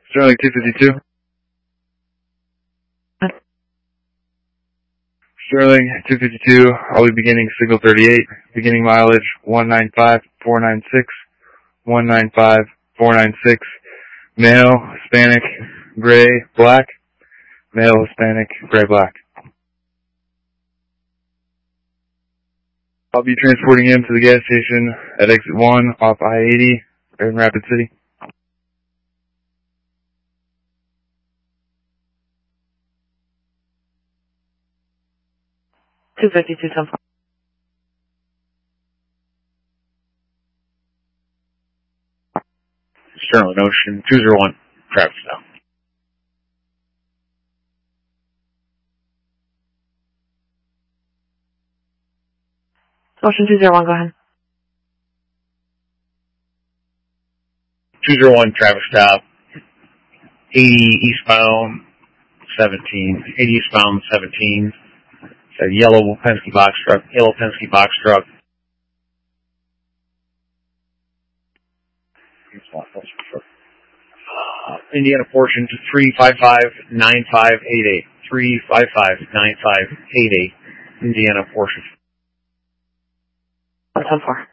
Sterling 252. Sterling 252, I'll be beginning signal 38, beginning mileage 195,496, 195,496, male, Hispanic, gray, black, male, Hispanic, gray, black. I'll be transporting him to the gas station at exit 1 off I-80 in Rapid City. Sterling Ocean 201, Travis now. Ocean 201, go ahead. 201, Travis stop. 80 eastbound 17. 80 eastbound 17. It's a yellow Penske box truck. Indiana portion to 355-9588. 355-9588. Indiana portion. 114.